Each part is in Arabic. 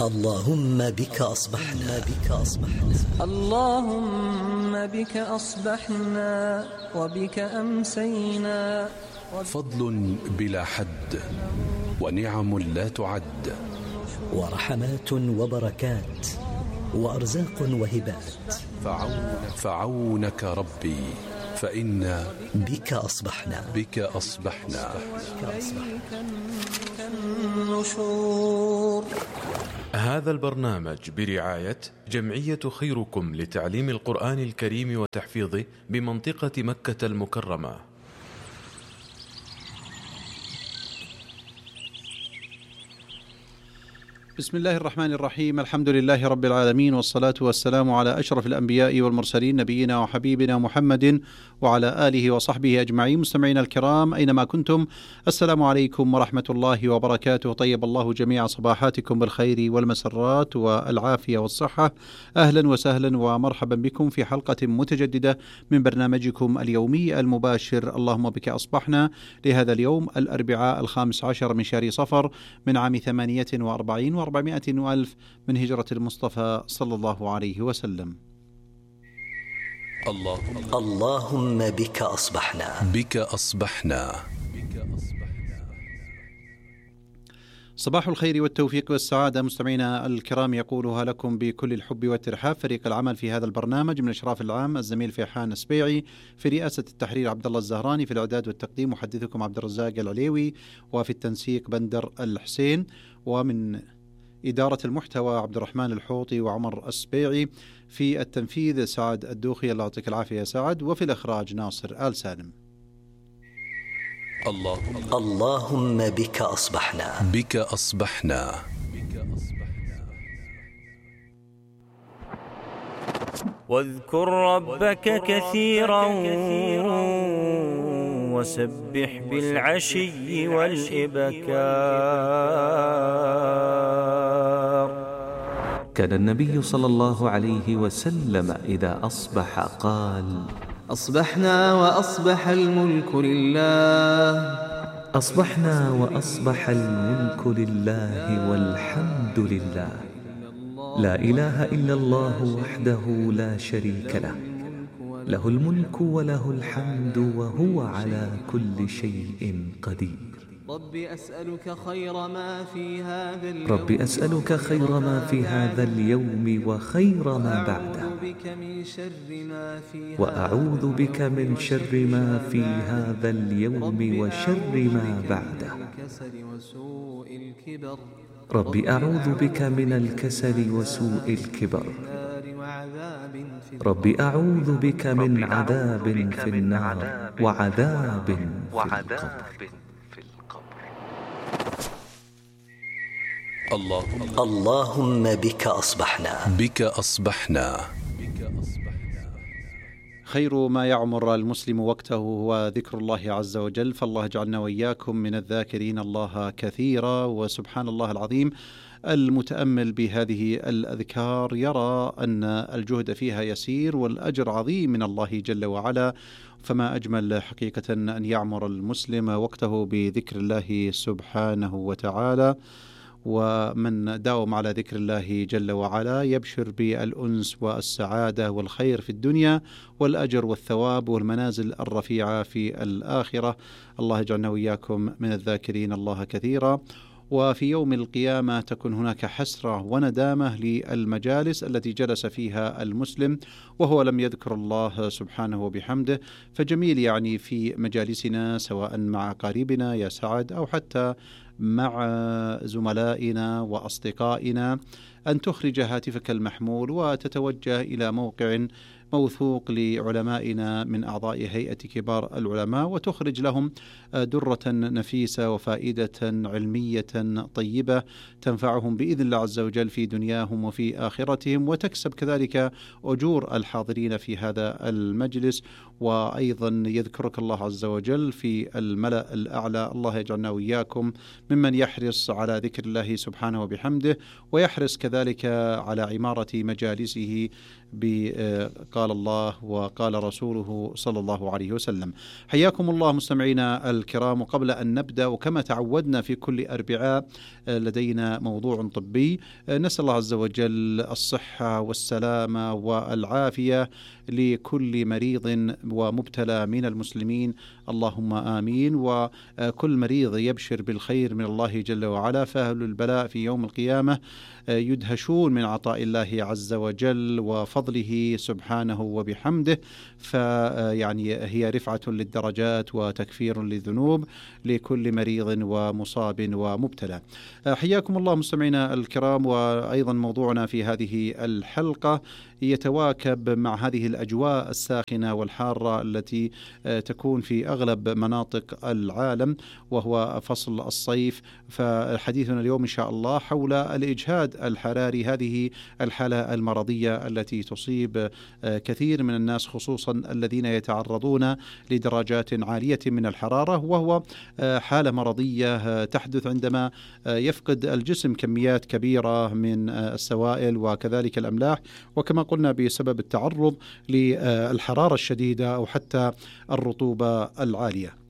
اللهم بك أصبحنا اللهم بك أصبحنا وبك أمسينا. فضل بلا حد ونعم لا تعد، ورحمات وبركات وأرزاق وهبات. فعونك ربي فإنا بك أصبحنا. النشور. هذا البرنامج برعاية جمعية خيركم لتعليم القرآن الكريم وتحفيظه بمنطقة مكة المكرمة. بسم الله الرحمن الرحيم. الحمد لله رب العالمين، والصلاة والسلام على أشرف الأنبياء والمرسلين، نبينا وحبيبنا محمد وعلى آله وصحبه أجمعين. مستمعينا الكرام أينما كنتم، السلام عليكم ورحمة الله وبركاته. طيب الله جميع صباحاتكم بالخير والمسرات والعافية والصحة. أهلا وسهلا ومرحبا بكم في حلقة متجددة من برنامجكم اليومي المباشر اللهم بك أصبحنا، لهذا اليوم الأربعاء 15 من شهر صفر من عام 48 و400 ألف من هجرة المصطفى صلى الله عليه وسلم. اللهم بك أصبحنا. صباح الخير والتوفيق والسعادة مستمعينا الكرام، يقولها لكم بكل الحب والترحاب فريق العمل في هذا البرنامج، من الإشراف العام الزميل فيحان السبيعي، في رئاسة التحرير عبد الله الزهراني، في الإعداد والتقديم محدثكم عبد الرزاق العليوي، وفي التنسيق بندر الحسين، ومن إدارة المحتوى عبد الرحمن الحوطي وعمر السبيعي، في التنفيذ سعد الدوخي، الله يعطيك العافية يا سعد، وفي الإخراج ناصر آل سالم. اللهم بك أصبحنا. واذكر ربك كثيرا وسبح بالعشي والإبكار. كان النبي صلى الله عليه وسلم إذا أصبح قال: أصبحنا وأصبح الملك لله، أصبحنا وأصبح الملك لله والحمد لله، لا إله إلا الله وحده لا شريك له، له الملك وله الحمد وهو على كل شيء قدير. رب أسألك خير ما في هذا اليوم وخير ما بعده، وأعوذ بك من شر ما في هذا اليوم وشر ما بعده. رب أعوذ بك من الكسل وسوء الكبر، رب أعوذ بك من عذاب في النار وعذاب في القبر. اللهم بك أصبحنا. خير ما يعمر المسلم وقته هو ذكر الله عز وجل، فالله يجعلنا وإياكم من الذاكرين الله كثيرا. وسبحان الله العظيم، المتأمل بهذه الأذكار يرى أن الجهد فيها يسير والأجر عظيم من الله جل وعلا. فما أجمل حقيقة أن يعمر المسلم وقته بذكر الله سبحانه وتعالى، ومن داوم على ذكر الله جل وعلا يبشر بالأنس والسعادة والخير في الدنيا والأجر والثواب والمنازل الرفيعة في الآخرة. الله يجعلنا وإياكم من الذاكرين الله كثيرا. وفي يوم القيامة تكون هناك حسرة وندامة للمجالس التي جلس فيها المسلم وهو لم يذكر الله سبحانه وبحمده. فجميل يعني في مجالسنا سواء مع قريبنا يا سعد أو حتى مع زملائنا وأصدقائنا أن تخرج هاتفك المحمول وتتوجه إلى موقع موثوق لعلمائنا من أعضاء هيئة كبار العلماء، وتخرج لهم درة نفيسة وفائدة علمية طيبة تنفعهم بإذن الله عز وجل في دنياهم وفي آخرتهم، وتكسب كذلك أجور الحاضرين في هذا المجلس. وأيضا يذكرك الله عز وجل في الملأ الأعلى. الله يجعلنا وإياكم ممن يحرص على ذكر الله سبحانه وبحمده، ويحرص كذلك على عمارة مجالسه قال الله وقال رسوله صلى الله عليه وسلم. حياكم الله مستمعينا الكرام، وقبل أن نبدأ وكما تعودنا في كل أربعاء لدينا موضوع طبي، نسأل الله عز وجل الصحة والسلامة والعافية لكل مريض ومبتلى من المسلمين، اللهم آمين. وكل مريض يبشر بالخير من الله جل وعلا، فأهل البلاء في يوم القيامة يدهشون من عطاء الله عز وجل وفضله سبحانه وبحمده، فيعني هي رفعة للدرجات وتكفير للذنوب لكل مريض ومصاب ومبتلى. حياكم الله مستمعينا الكرام، وأيضا موضوعنا في هذه الحلقة يتواكب مع هذه الأجواء الساخنة والحارة التي تكون في أغلب مناطق العالم، وهو فصل الصيف. فحديثنا اليوم إن شاء الله حول الإجهاد الحراري، هذه الحالة المرضية التي تصيب كثير من الناس، خصوصا الذين يتعرضون لدرجات عالية من الحرارة، وهو حالة مرضية تحدث عندما يفقد الجسم كميات كبيرة من السوائل وكذلك الأملاح، وكما قلنا بسبب التعرض للحرارة الشديدة أو حتى الرطوبة العالية.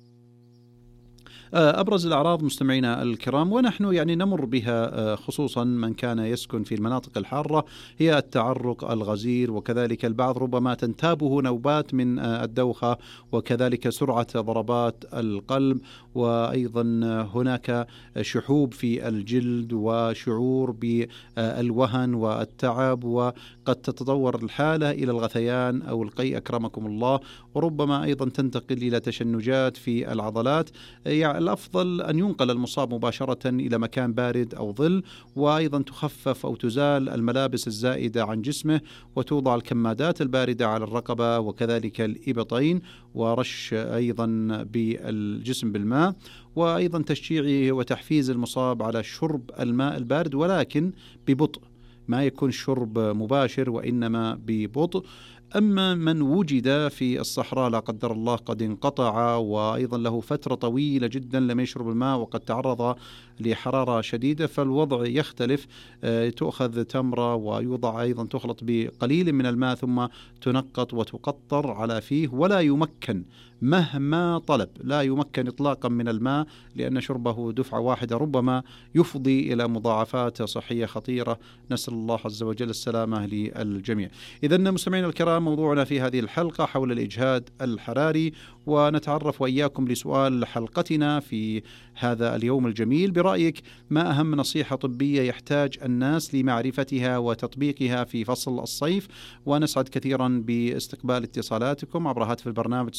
أبرز الأعراض مستمعينا الكرام ونحن يعني نمر بها، خصوصا من كان يسكن في المناطق الحارة، هي التعرق الغزير، وكذلك البعض ربما تنتابه نوبات من الدوخة، وكذلك سرعة ضربات القلب، وأيضا هناك شحوب في الجلد وشعور بالوهن والتعب، وقد تتطور الحالة إلى الغثيان أو القيء أكرمكم الله، وربما أيضا تنتقل إلى تشنجات في العضلات. يعني الأفضل أن ينقل المصاب مباشرة إلى مكان بارد أو ظل، وأيضا تخفف أو تزال الملابس الزائدة عن جسمه، وتوضع الكمادات الباردة على الرقبة وكذلك الإبطين، ورش أيضا بالجسم بالماء، وأيضا تشجيعه وتحفيز المصاب على شرب الماء البارد، ولكن ببطء، ما يكون شرب مباشر وإنما ببطء. أما من وجد في الصحراء لا قدر الله قد انقطع وأيضا له فترة طويلة جدا لم يشرب الماء وقد تعرض لحرارة شديدة، فالوضع يختلف. تؤخذ تمرة ويوضع أيضا تخلط بقليل من الماء ثم تنقط وتقطر على فيه، ولا يمكن مهما طلب، لا يمكن إطلاقا من الماء، لأن شربه دفعة واحدة ربما يفضي إلى مضاعفات صحية خطيرة، نسأل الله عز وجل السلامة للجميع. إذن مستمعينا الكرام، موضوعنا في هذه الحلقة حول الإجهاد الحراري، ونتعرف وإياكم لسؤال حلقتنا في هذا اليوم الجميل: برأيك ما أهم نصيحة طبية يحتاج الناس لمعرفتها وتطبيقها في فصل الصيف؟ ونسعد كثيرا باستقبال اتصالاتكم عبر هاتف البرنامج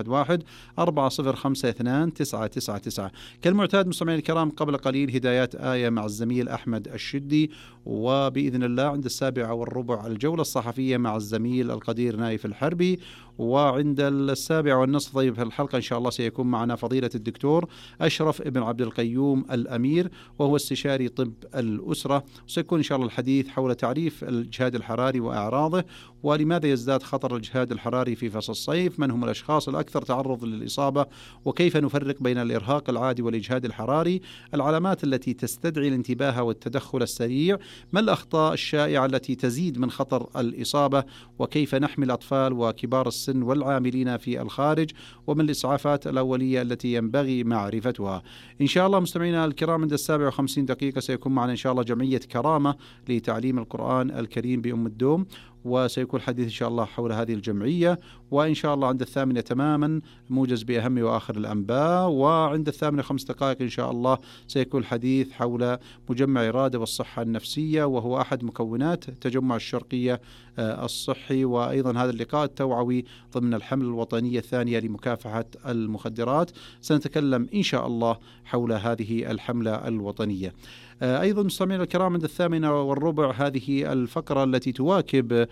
011-405-299. كالمعتاد مستمعين الكرام، قبل قليل هدايات آية مع الزميل أحمد الشدي، وبإذن الله عند 7:15 الجولة الصحفية مع الزميل القدير نايف الحربي، وعند 7:15 في الحلقة إن شاء الله سيكون معنا فضيلة الدكتور أشرف ابن عبد القيوم الأمير، وهو استشاري طب الأسرة. سيكون إن شاء الله الحديث حول تعريف الإجهاد الحراري وأعراضه، ولماذا يزداد خطر الإجهاد الحراري في فصل الصيف، من هم الأشخاص الأكثر تعرض للإصابة، وكيف نفرق بين الإرهاق العادي والإجهاد الحراري، العلامات التي تستدعي الانتباه والتدخل السريع، ما الأخطاء الشائعة التي تزيد من خطر الإصابة، وكيف نحمي الأطفال وكبار السن والعاملين في الخارج، ومن الإسعافات الأولية التي ينبغي معرفتها. إن شاء الله مستمعينا الكرام، عند 7:50 سيكون معنا إن شاء الله جمعية كرامة لتعليم القرآن الكريم بأم الدوم، وسيكون حديث إن شاء الله حول هذه الجمعية. وإن شاء الله عند 8 تماما موجز بأهم وآخر الأنباء، وعند 8:05 إن شاء الله سيكون الحديث حول مجمع إرادة والصحة النفسية، وهو أحد مكونات تجمع الشرقية الصحي، وأيضا هذا اللقاء التوعوي ضمن الحملة الوطنية الثانية لمكافحة المخدرات. سنتكلم إن شاء الله حول هذه الحملة الوطنية. أيضا مستمعينا الكرام، عند 8:15 هذه الفقرة التي تواكب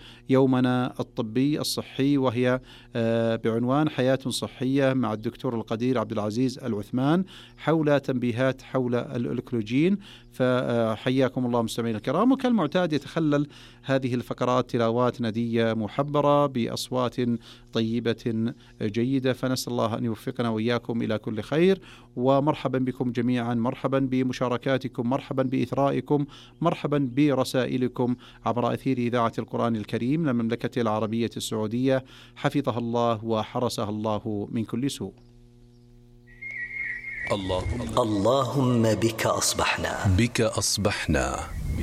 يومنا الطبي الصحي، وهي بعنوان حياة صحية مع الدكتور القدير عبد العزيز العثمان حول تنبيهات حول الألكلوجين. فحياكم الله مستمعين الكرام. وكالمعتاد يتخلل هذه الفقرات تلاوات ندية محبرة بأصوات طيبة جيدة، فنسأل الله أن يوفقنا وإياكم إلى كل خير. ومرحبا بكم جميعا، مرحبا بمشاركاتكم، مرحبا بإثرائكم، مرحبا برسائلكم عبر أثير إذاعة القرآن الكريم للمملكة العربية السعودية، حفظها الله وحرسها الله من كل سوء. اللهم بك أصبحنا. بك أصبحنا.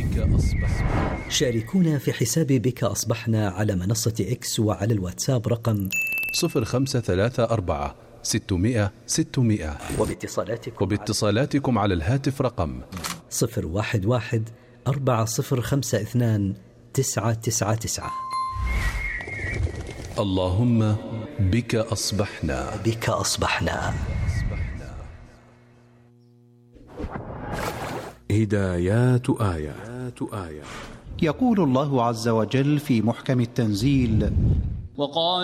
شاركونا في حساب بك أصبحنا على منصة إكس وعلى الواتساب رقم 0534 600 600، وباتصالاتكم على الهاتف رقم 011 4052 999. اللهم بك أصبحنا. بك أصبحنا. هدايات آية. يقول الله عز وجل في محكم التنزيل: وقال